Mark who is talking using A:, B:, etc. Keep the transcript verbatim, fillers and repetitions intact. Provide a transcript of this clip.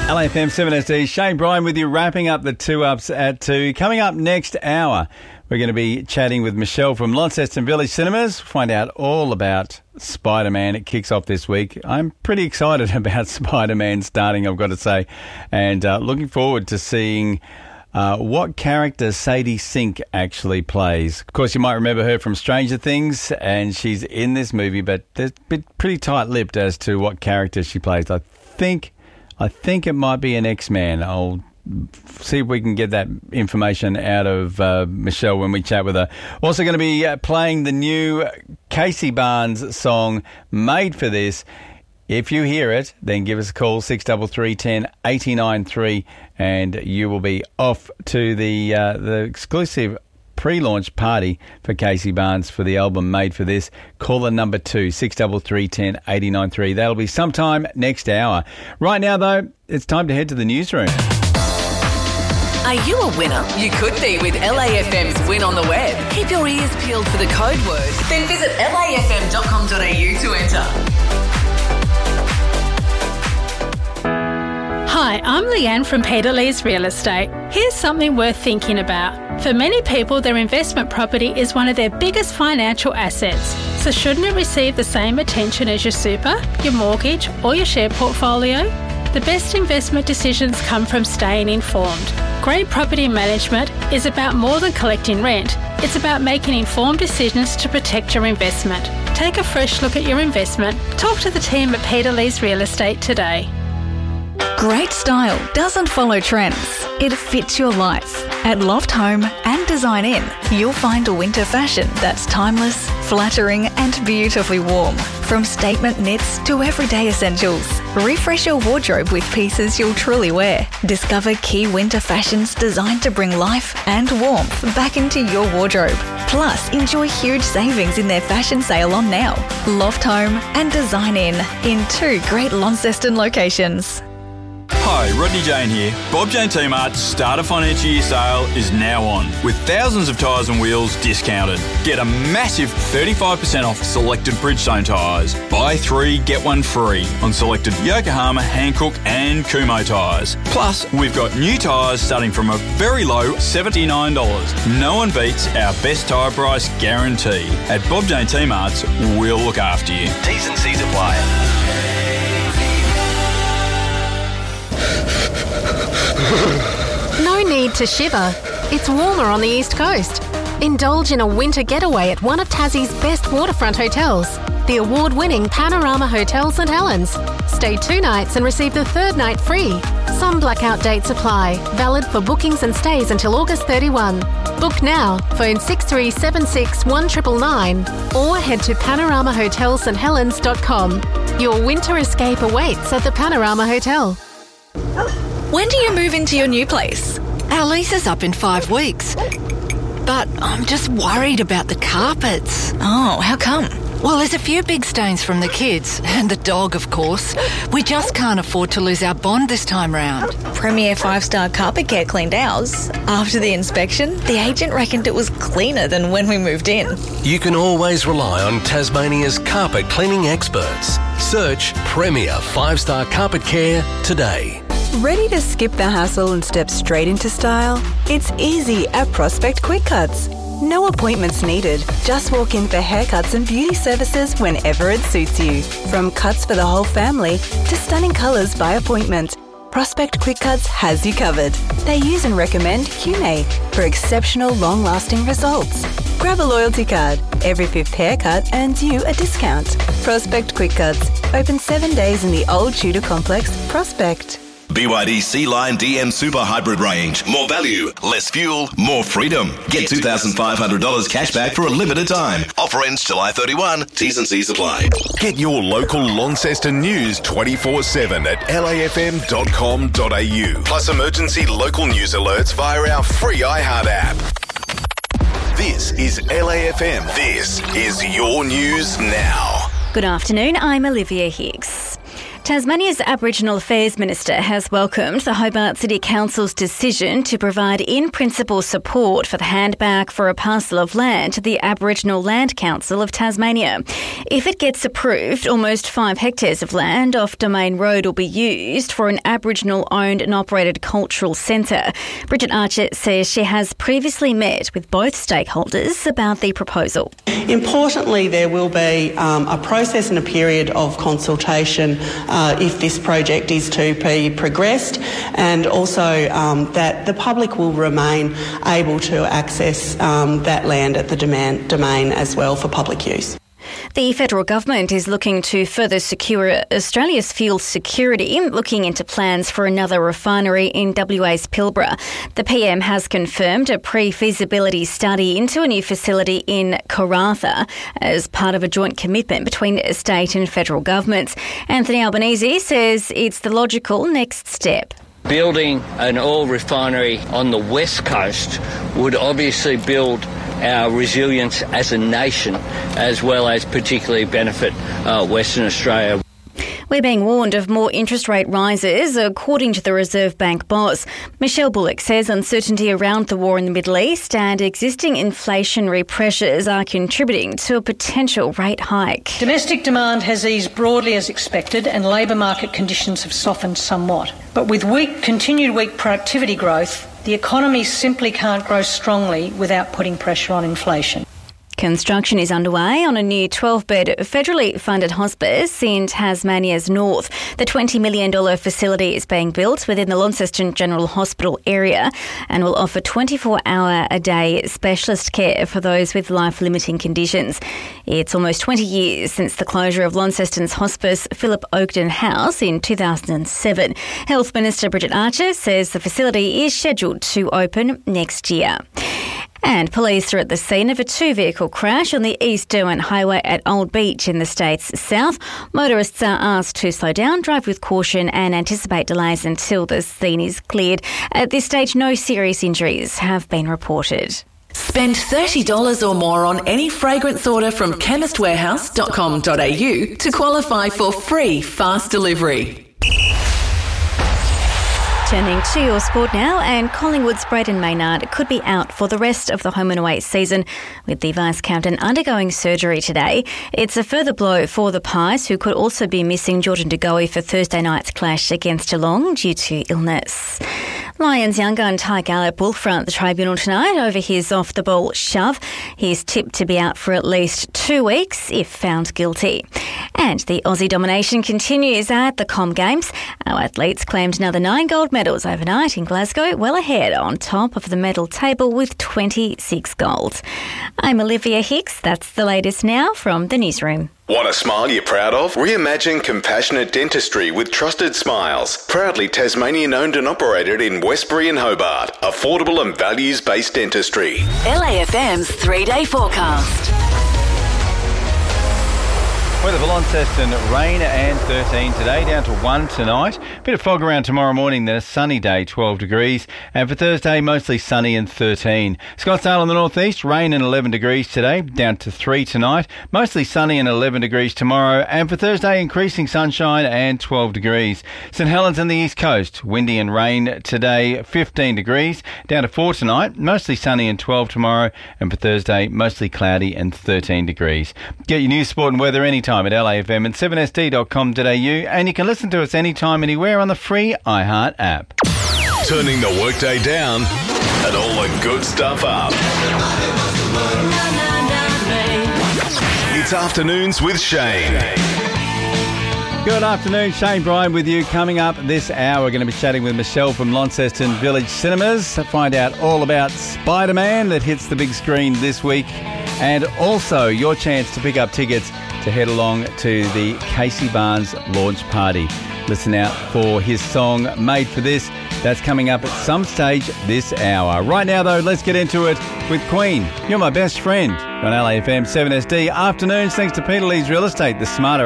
A: L A F M seven S D, Shane Bryan with you, wrapping up the two-ups at two. Coming up next hour, we're going to be chatting with Michelle from Launceston Village Cinemas. Find out all about Spider-Man. It kicks off this week. I'm pretty excited about Spider-Man starting, I've got to say, and uh, looking forward to seeing uh, what character Sadie Sink actually plays. Of course, you might remember her from Stranger Things, and she's in this movie, but they're pretty tight-lipped as to what character she plays. I think... I think it might be an X-Man. I'll see if we can get that information out of uh, Michelle when we chat with her. Also going to be uh, playing the new Casey Barnes song, Made for This. If you hear it, then give us a call, six three three, one zero, eight nine three, and you will be off to the uh, the exclusive pre-launch party for Casey Barnes for the album Made for This. Caller number two, six three three, one zero, eight nine three. That'll be sometime next hour. Right now, though, it's time to head to the newsroom.
B: Are you a winner? You could be with L A F M's Win on the Web. Keep your ears peeled for the code word. Then visit L A F M dot com dot A U to enter.
C: Hi, I'm Leanne from Peter Lee's Real Estate. Here's something worth thinking about. For many people, their investment property is one of their biggest financial assets. So shouldn't it receive the same attention as your super, your mortgage, or your share portfolio? The best investment decisions come from staying informed. Great property management is about more than collecting rent. It's about making informed decisions to protect your investment. Take a fresh look at your investment. Talk to the team at Peter Lee's Real Estate today.
D: Great style doesn't follow trends. It fits your life. At Loft Home and Design Inn, you'll find a winter fashion that's timeless, flattering and beautifully warm. From statement knits to everyday essentials, refresh your wardrobe with pieces you'll truly wear. Discover key winter fashions designed to bring life and warmth back into your wardrobe. Plus, enjoy huge savings in their fashion sale on now. Loft Home and Design Inn in two great Launceston locations.
E: Hi, Rodney Jane here. Bob Jane T-Mart's Starter Financial Year sale is now on, with thousands of tyres and wheels discounted. Get a massive thirty-five percent off selected Bridgestone tyres. Buy three, get one free on selected Yokohama, Hankook and Kumho tyres. Plus, we've got new tyres starting from a very low seventy-nine dollars. No one beats our best tyre price guarantee. At Bob Jane T-Mart's, we'll look after you.
F: T's and C's apply.
G: No need to shiver. It's warmer on the East Coast. Indulge in a winter getaway at one of Tassie's best waterfront hotels, the award-winning Panorama Hotel St Helens. Stay two nights and receive the third night free. Some blackout dates apply. Valid for bookings and stays until August thirty-first. Book now. Phone six three seven six, one nine nine nine or head to panorama hotel st helens dot com. Your winter escape awaits at the Panorama Hotel.
D: When do you move into your new place?
H: Our lease is up in five weeks. But I'm just worried about the carpets.
D: Oh, how come?
H: Well, there's a few big stains from the kids, and the dog, of course. We just can't afford to lose our bond this time round.
D: Premier five-star Carpet Care cleaned ours. After the inspection, the agent reckoned it was cleaner than when we moved in.
F: You can always rely on Tasmania's carpet cleaning experts. Search Premier five-star Carpet Care today.
I: Ready to skip the hassle and step straight into style? It's easy at Prospect Quick Cuts. No appointments needed. Just walk in for haircuts and beauty services whenever it suits you. From cuts for the whole family to stunning colours by appointment, Prospect Quick Cuts has you covered. They use and recommend Q-Mate for exceptional long-lasting results. Grab a loyalty card. Every fifth haircut earns you a discount. Prospect Quick Cuts. Open seven days in the Old Tudor Complex, Prospect.
J: B Y D C-Line D M Super Hybrid Range. More value, less fuel, more freedom. Get two thousand five hundred dollars cash back for a limited time. Offer ends July thirty-first. T's and C's apply.
K: Get your local Launceston news twenty-four seven at L A F M dot com dot A U. Plus emergency local news alerts via our free iHeart app. This is L A F M. This is your news now.
L: Good afternoon, I'm Olivia Hicks.
D: Tasmania's Aboriginal Affairs Minister has welcomed the Hobart City Council's decision to provide in-principle support for the handback for a parcel of land to the Aboriginal Land Council of Tasmania. If it gets approved, almost five hectares of land off Domain Road will be used for an Aboriginal-owned and operated cultural centre. Bridget Archer says she has previously met with both stakeholders about the proposal.
L: Importantly, there will be um, a process and a period of consultation uh, if this project is to be progressed, and also um, that the public will remain able to access um, that land at the domain, domain as well for public use.
D: The federal government is looking to further secure Australia's fuel security, looking into plans for another refinery in W A's Pilbara. The P M has confirmed a pre-feasibility study into a new facility in Karratha as part of a joint commitment between state and federal governments. Anthony Albanese says it's the logical next step.
M: Building an oil refinery on the west coast would obviously build our resilience as a nation, as well as particularly benefit uh, Western Australia.
D: We're being warned of more interest rate rises, according to the Reserve Bank boss. Michelle Bullock says uncertainty around the war in the Middle East and existing inflationary pressures are contributing to a potential rate hike.
N: Domestic demand has eased broadly as expected and labour market conditions have softened somewhat. But with weak, continued weak productivity growth, the economy simply can't grow strongly without putting pressure on inflation.
D: Construction is underway on a new twelve-bed federally funded hospice in Tasmania's north. The twenty million dollars facility is being built within the Launceston General Hospital area and will offer twenty-four hour a day specialist care for those with life-limiting conditions. It's almost twenty years since the closure of Launceston's hospice Philip Oakden House in two thousand seven. Health Minister Bridget Archer says the facility is scheduled to open next year. And police are at the scene of a two-vehicle crash on the East Derwent Highway at Old Beach in the state's south. Motorists are asked to slow down, drive with caution and anticipate delays until the scene is cleared. At this stage, no serious injuries have been reported.
B: Spend thirty dollars or more on any fragrance order from chemist warehouse dot com dot a u to qualify for free fast delivery.
D: Turning to your sport now, and Collingwood's Braden Maynard could be out for the rest of the home and away season, with the vice-captain undergoing surgery today. It's a further blow for the Pies, who could also be missing Jordan De Goey for Thursday night's clash against Geelong due to illness. Lions young gun Ty Gallup will front the tribunal tonight over his off-the-ball shove. He's tipped to be out for at least two weeks if found guilty. And the Aussie domination continues at the Com Games. Our athletes claimed another nine gold medals overnight in Glasgow, well ahead on top of the medal table with twenty-six gold. I'm Olivia Hicks. That's the latest now from the newsroom.
K: Want a smile you're proud of? Reimagine compassionate dentistry with Trusted Smiles. Proudly Tasmanian owned and operated in Westbury and Hobart. Affordable and values-based dentistry.
B: L A F M's three-day forecast.
A: Weather for Launceston, rain and thirteen today, down to one tonight. Bit of fog around tomorrow morning, then a sunny day, twelve degrees. And for Thursday, mostly sunny and thirteen. Scottsdale in the northeast, rain and eleven degrees today, down to three tonight. Mostly sunny and eleven degrees tomorrow. And for Thursday, increasing sunshine and twelve degrees. St Helens and the east coast, windy and rain today, fifteen degrees, down to four tonight. Mostly sunny and twelve tomorrow. And for Thursday, mostly cloudy and thirteen degrees. Get your news, sport and weather anytime at L A F M and seven S D dot com dot a u, and you can listen to us anytime, anywhere on the free iHeart app.
K: Turning the workday down and all the good stuff up. It's Afternoons with Shane.
A: Good afternoon, Shane Bryan with you. Coming up this hour, we're going to be chatting with Michelle from Launceston Village Cinemas to find out all about Spider-Man that hits the big screen this week, and also your chance to pick up tickets to head along to the Casey Barnes launch party. Listen out for his song Made for This. That's coming up at some stage this hour. Right now, though, let's get into it with Queen. You're My Best Friend on L A F M seven S D. Afternoons, thanks to Peter Lee's Real Estate, the smarter